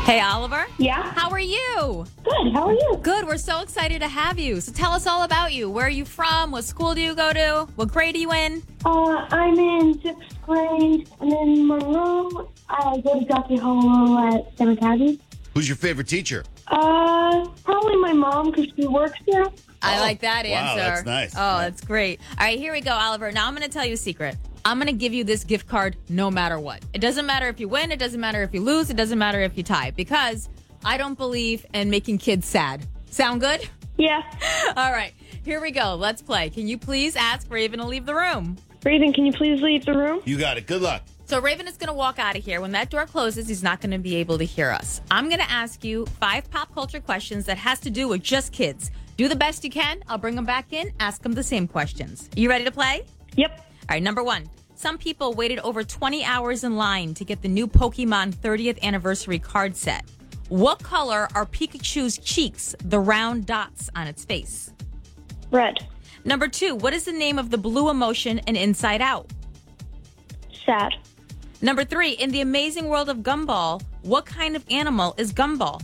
Hey, Oliver. Yeah? How are you? Good. How are you? Good. We're so excited to have you. So tell us all about you. Where are you from? What school do you go to? What grade are you in? I'm in 6th grade. I'm in Monroe. I go to Jockey Hollow at San Academy. Who's your favorite teacher? Probably my mom because she works there. I like that answer. Wow, that's nice. Oh, that's great. All right, here we go, Oliver. Now I'm going to tell you a secret. I'm going to give you this gift card no matter what. It doesn't matter if you win. It doesn't matter if you lose. It doesn't matter if you tie. Because I don't believe in making kids sad. Sound good? Yeah. All right, here we go. Let's play. Can you please ask Raven to leave the room? Raven, can you please leave the room? You got it. Good luck. So Raven is going to walk out of here. When that door closes, he's not going to be able to hear us. I'm going to ask you 5 pop culture questions that has to do with just kids. Do the best you can. I'll bring them back in. Ask them the same questions. You ready to play? Yep. All right, number 1. Some people waited over 20 hours in line to get the new Pokemon 30th anniversary card set. What color are Pikachu's cheeks, the round dots on its face? Red. Number 2. What is the name of the blue emotion in Inside Out? Sad. Number 3. In the amazing world of Gumball, what kind of animal is Gumball?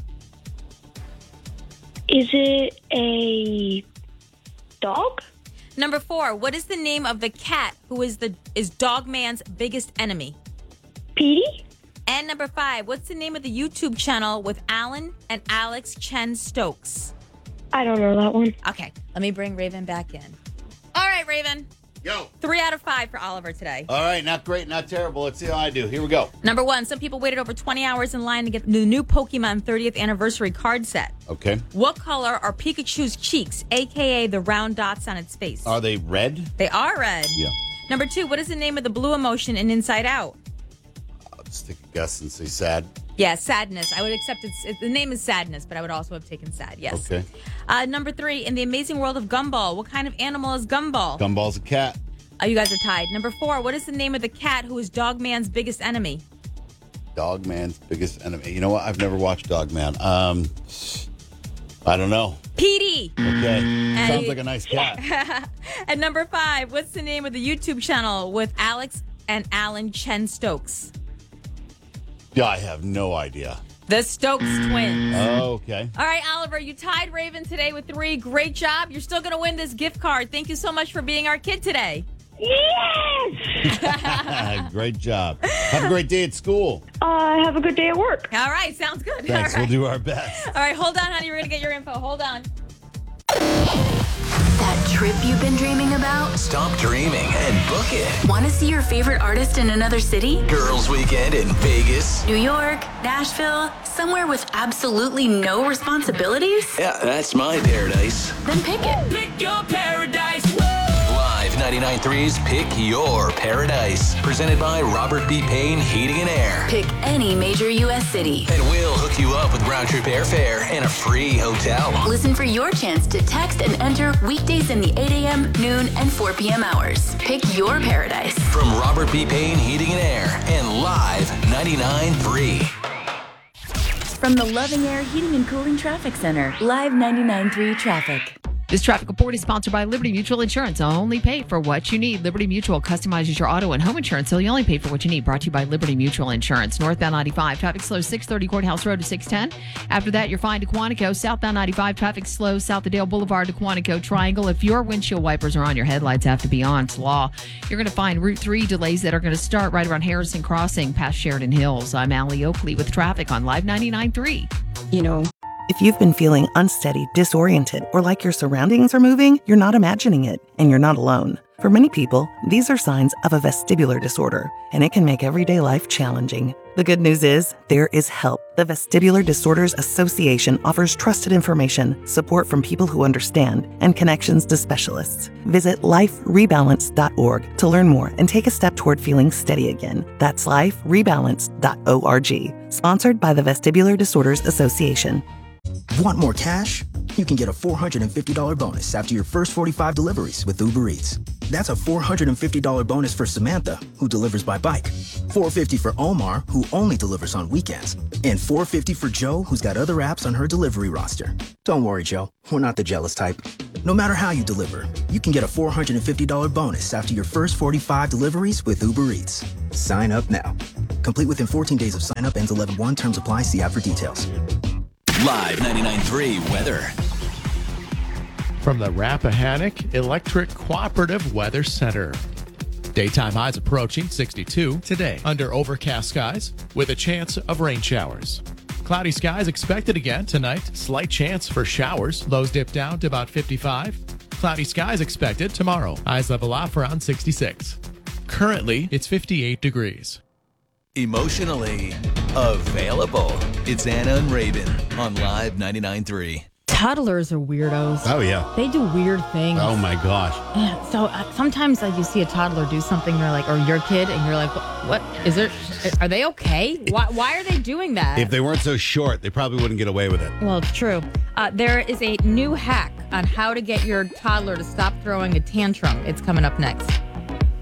Is it a dog? Number 4. What is the name of the cat who is Dogman's biggest enemy? Petey? And number 5. What's the name of the YouTube channel with Alan and Alex Chen Stokes? I don't know that one. Okay, let me bring Raven back in. All right, Raven. Yo. 3 out of 5 for Oliver today. All right, not great, not terrible. Let's see how I do. Here we go. Number 1. Some people waited over 20 hours in line to get the new Pokemon 30th anniversary card set. Okay. What color are Pikachu's cheeks, a.k.a. the round dots on its face? Are they red? They are red. Yeah. Number 2. What is the name of the blue emotion in Inside Out? Let's take a guess and say sad. Yeah, sadness. I would accept the name is sadness, but I would also have taken sad. Yes. Okay. Number 3. In the amazing world of Gumball, what kind of animal is Gumball? Gumball's a cat. You guys are tied. Number 4. What is the name of the cat who is Dogman's biggest enemy? Dogman's biggest enemy. You know what? I've never watched Dogman. I don't know. Petey. Okay. Sounds like a nice cat. And number 5. What's the name of the YouTube channel with Alex and Alan Chen Stokes? Yeah, I have no idea. The Stokes twins. Okay. All right, Oliver, you tied Raven today with 3. Great job. You're still going to win this gift card. Thank you so much for being our kid today. Yes! Great job. Have a great day at school. Have a good day at work. All right, sounds good. Thanks. All right. We'll do our best. All right, hold on, honey. We're going to get your info. Hold on. That trip you've been dreaming about? Stop dreaming and book it. Want to see your favorite artist in another city? Girls Weekend in Vegas. New York, Nashville, somewhere with absolutely no responsibilities? Yeah, that's my paradise. Then pick it. Pick your paradise. Live 99.3's Pick Your Paradise. Presented by Robert B. Payne Heating and Air. Pick any major U.S. city. And we'll hook you up with round trip airfare and a free hotel. Listen for your chance to text and enter weekdays in the 8 a.m., noon, and 4 p.m. hours. Pick your paradise. From Robert B. Payne Heating and Air and Live 99.3. From the Loving Air Heating and Cooling Traffic Center, Live 99.3 Traffic. This traffic report is sponsored by Liberty Mutual Insurance. Only pay for what you need. Liberty Mutual customizes your auto and home insurance, so you only pay for what you need. Brought to you by Liberty Mutual Insurance. Northbound 95, traffic slow 630 Courthouse Road to 610. After that, you're fine to Quantico. Southbound 95, traffic slow south of Dale Boulevard to Quantico Triangle. If your windshield wipers are on, your headlights have to be on. It's law. You're going to find Route 3 delays that are going to start right around Harrison Crossing past Sheridan Hills. I'm Allie Oakley with traffic on Live 99.3. You know, if you've been feeling unsteady, disoriented, or like your surroundings are moving, you're not imagining it, and you're not alone. For many people, these are signs of a vestibular disorder, and it can make everyday life challenging. The good news is, there is help. The Vestibular Disorders Association offers trusted information, support from people who understand, and connections to specialists. Visit liferebalance.org to learn more and take a step toward feeling steady again. That's liferebalance.org. Sponsored by the Vestibular Disorders Association. Want more cash? You can get a $450 bonus after your first 45 deliveries with Uber Eats. That's a $450 bonus for Samantha, who delivers by bike. $450 for Omar, who only delivers on weekends. And $450 for Joe, who's got other apps on her delivery roster. Don't worry, Joe. We're not the jealous type. No matter how you deliver, you can get a $450 bonus after your first 45 deliveries with Uber Eats. Sign up now. Complete within 14 days of sign up. Ends 11/1. Terms apply. See app for details. Live 99.3 weather. From the Rappahannock Electric Cooperative Weather Center. Daytime highs approaching 62 today under overcast skies with a chance of rain showers. Cloudy skies expected again tonight. Slight chance for showers. Lows dip down to about 55. Cloudy skies expected tomorrow. Highs level off around 66. Currently, it's 58 degrees. Emotionally available. It's Anna and Raven on Live 99.3. Toddlers are weirdos. Oh, yeah. They do weird things. Oh, my gosh. Yeah, so sometimes you see a toddler do something, you're like, or your kid, and you're like, what is there? Are they okay? Why are they doing that? If they weren't so short, they probably wouldn't get away with it. Well, it's true. There is a new hack on how to get your toddler to stop throwing a tantrum. It's coming up next.